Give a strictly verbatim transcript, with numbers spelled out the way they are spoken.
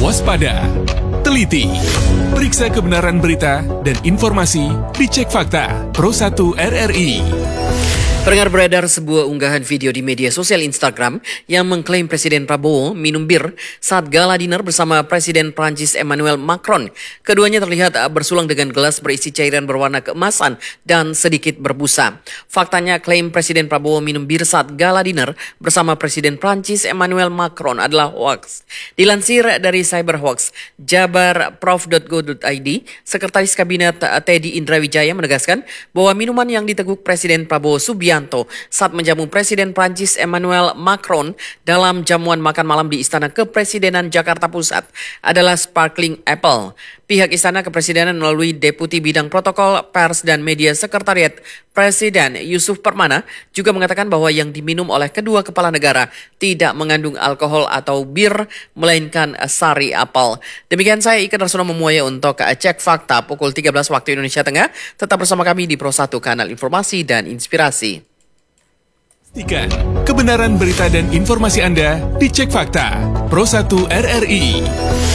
Waspada, teliti, periksa kebenaran berita dan informasi, dicek fakta. Pro satu R R I. Pendengar, beredar sebuah unggahan video di media sosial Instagram yang mengklaim Presiden Prabowo minum bir saat gala dinner bersama Presiden Prancis Emmanuel Macron. Keduanya terlihat bersulang dengan gelas berisi cairan berwarna keemasan dan sedikit berbusa. Faktanya, klaim Presiden Prabowo minum bir saat gala dinner bersama Presiden Prancis Emmanuel Macron adalah hoax. Dilansir dari Cyberhoax, jabar prof dot go dot i d, Sekretaris Kabinet Teddy Indrawijaya menegaskan bahwa minuman yang diteguk Presiden Prabowo Subianto saat menjamu Presiden Prancis Emmanuel Macron dalam jamuan makan malam di Istana Kepresidenan Jakarta Pusat adalah Sparkling Apple. Pihak Istana Kepresidenan melalui Deputi Bidang Protokol Pers dan Media Sekretariat Presiden Yusuf Permana juga mengatakan bahwa yang diminum oleh kedua kepala negara tidak mengandung alkohol atau bir, melainkan sari apel. Demikian saya Ika Darsono Memuaya untuk Cek Fakta pukul tiga belas waktu Indonesia Tengah. Tetap bersama kami di Pro satu, kanal informasi dan inspirasi. Pastikan kebenaran berita dan informasi Anda dicek fakta. Pro satu R R I.